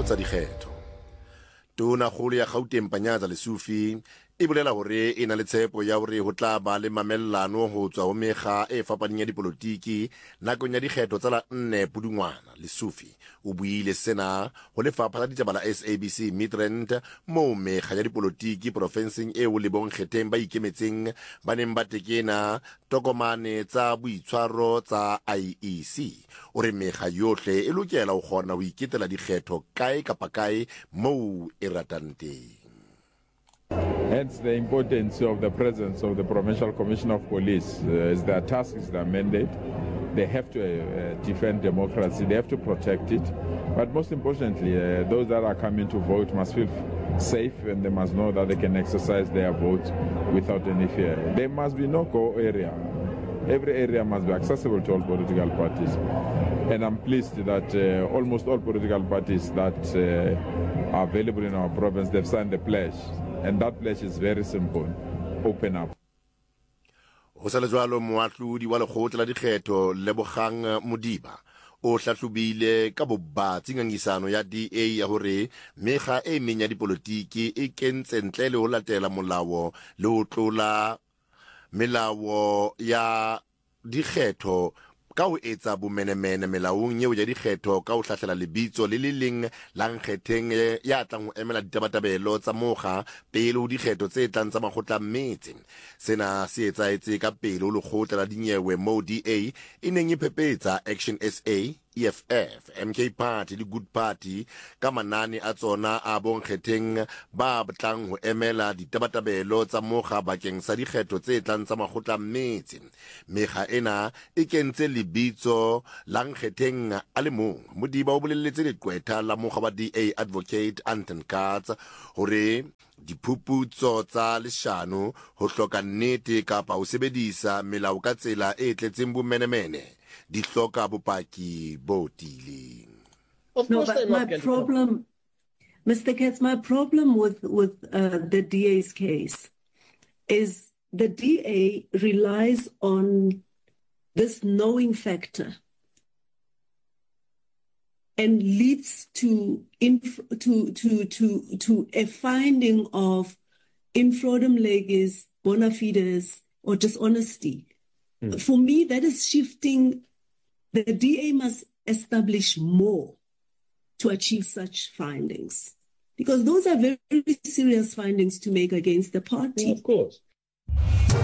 tsa dikgetho. Tona kgolo ya Gauteng Panyaza Lesufi e bolela hore e na le tshepo ya hore ho tla ba le mamellano ho tswa ho mekga e fapaneng ya dipolotiki nakong ya dikgetho tsa la 4 Pudungwana. Lesufi o buile sena ho lefapha la ditaba la SABC Midrand moo mekga ya dipolotiki profenseng eo le bonkgetheng ba ikemetseng ba neng ba tekena tokomane tsa boitshwaro tsa IEC. O re mekga yohle e lokela ho kgona ho iketela dikgetho kae kapa kae moo e ratang teng. Hence the importance of the presence of the Provincial Commission of Police. Is their task, is their mandate. They have to defend democracy, they have to protect it. But most importantly, those that are coming to vote must feel safe and they must know that they can exercise their vote without any fear. There must be no go area. Every area must be accessible to all political parties. And I'm pleased that almost all political parties that are available in our province, they've signed the pledge. And that pledge is very simple. Open up. Ho sa le jwalo moahlodi wa lekgotla la dikgetho Lebogang Modiba o hlahlobile ka bobatsi ngangisano ya DA ya hore mekga e meng ya dipolotiki e kentse ntle le ho latela molao le ho tlola melao ya dikgetho ka ho etsa bomenemene melaong eo ya dikgetho ka ho hlahlela lebitso le leng la nkgetheng ya tlang ho emela ditabatabelo tsa mokga pele ho dikgetho tse tlang tsa makgotla metse. Sena se etsaetse ka pele ho lekgotla la dinyewe moo DA e neng e phepetsa Action SA, EFF, MK Party le Good Party ka manane a tsona a bonkgetheng ba batlang ho emela ditabatabelo tsa mokga bakeng sa dikgetho tse tlang tsa makgotla metse. Mekga ena e kentse lebitso la nkgetheng a le mong. Modiba o bolelletse leqwetha la mokga wa DA Advocate Anton Katz hore diphuputso tsa leshano ho hloka nnete kapa ho sebedisa melao ka tsela e tletseng bomenemene di hloka bopaki bo tiileng. No, but my problem, Mr. Katz, my problem with the DA's case is the DA relies on this knowing factor and leads to a finding of infraudum legis, bona fides, or dishonesty. For me, that is shifting. The DA must establish more to achieve such findings, because those are very serious findings to make against the party. Of course.